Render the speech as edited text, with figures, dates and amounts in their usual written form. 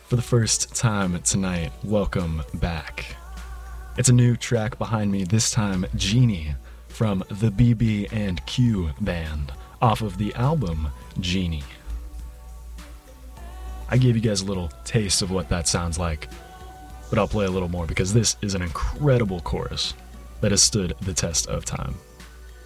For the first time tonight, welcome back. It's a new track behind me, this time Genie from the BB and Q band off of the album Genie. I gave you guys a little taste of what that sounds like, but I'll play a little more because this is an incredible chorus that has stood the test of time.